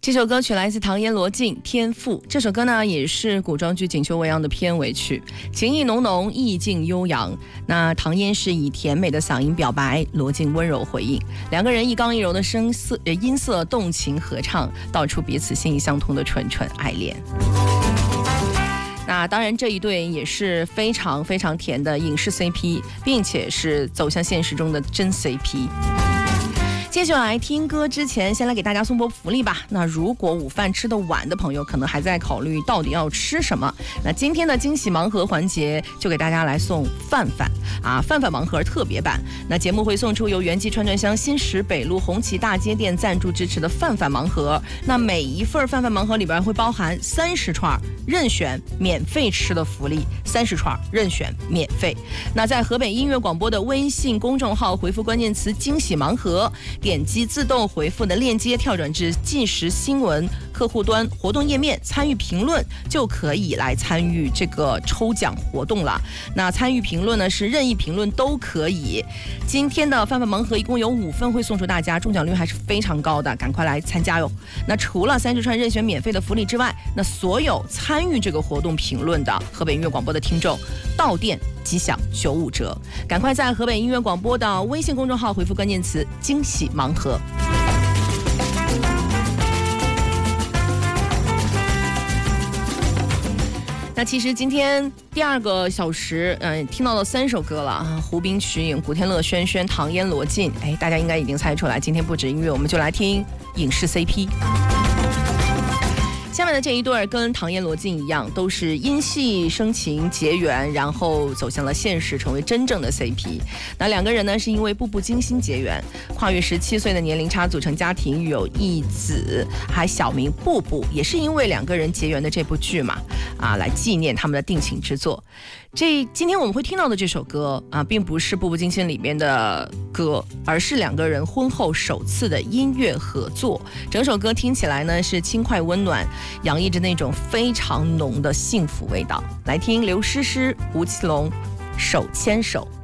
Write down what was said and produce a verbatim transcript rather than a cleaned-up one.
这首歌曲来自唐嫣罗晋《天赋》。这首歌呢也是古装剧《锦绣未央》的片尾曲，情意浓浓，意境悠扬。那唐嫣是以甜美的嗓音表白，罗晋温柔回应，两个人一刚一柔的声色音色动情合唱，道出彼此心意相通的纯纯爱恋。那当然，这一对也是非常非常甜的影视 C P， 并且是走向现实中的真 C P。接下来听歌之前，先来给大家送波福利吧。那如果午饭吃得晚的朋友，可能还在考虑到底要吃什么。那今天的惊喜盲盒环节，就给大家来送饭饭啊，饭饭盲盒特别版。那节目会送出由元记串串香新石北路红旗大街店赞助支持的饭饭盲盒。那每一份饭饭盲盒里边会包含三十串任选免费吃的福利，三十串任选免费。那在河北音乐广播的微信公众号回复关键词惊喜盲盒，点击自动回复的链接，跳转至即时新闻客户端活动页面，参与评论就可以来参与这个抽奖活动了。那参与评论呢是任意评论都可以。今天的饭饭盲盒一共有五份会送出大家，中奖率还是非常高的，赶快来参加哟。那除了三十串任选免费的福利之外，那所有参与这个活动评论的河北音乐广播的听众，到店即享九五折。赶快在河北音乐广播的微信公众号回复关键词惊喜盲盒。那其实今天第二个小时，嗯、呃，听到了三首歌了啊，胡兵、瞿颖、古天乐、轩轩、唐嫣、罗晋，哎，大家应该已经猜出来，今天不止音乐，我们就来听影视 C P。下面的这一对跟唐嫣罗晋一样，都是因戏生情结缘，然后走向了现实，成为真正的 C P。那两个人呢，是因为步步惊心结缘，跨越十七岁的年龄差组成家庭，育有一子，还小名步步，也是因为两个人结缘的这部剧嘛，啊，来纪念他们的定情之作。这今天我们会听到的这首歌啊，并不是《步步惊心》里面的歌，而是两个人婚后首次的音乐合作。整首歌听起来呢是轻快温暖，洋溢着那种非常浓的幸福味道。来听刘诗诗、吴奇隆《手牵手》。